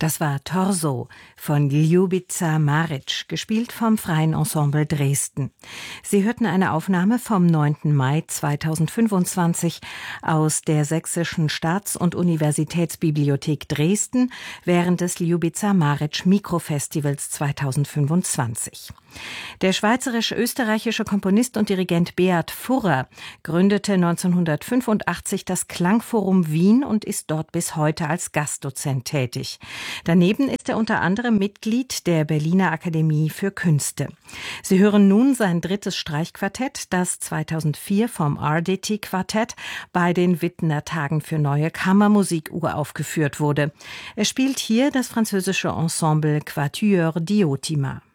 Das war Torso von Ljubica Maric, gespielt vom Freien Ensemble Dresden. Sie hörten eine Aufnahme vom 9. Mai 2025 aus der Sächsischen Staats- und Universitätsbibliothek Dresden während des Ljubica Maric Mikrofestivals 2025. Der schweizerisch-österreichische Komponist und Dirigent Beat Furrer gründete 1985 das Klangforum Wien und ist dort bis heute als Gastdozent tätig. Daneben ist er unter anderem Mitglied der Berliner Akademie für Künste. Sie hören nun sein drittes Streichquartett, das 2004 vom RDT-Quartett bei den Wittener Tagen für neue Kammermusik uraufgeführt wurde. Er spielt hier das französische Ensemble Quatuor Diotima.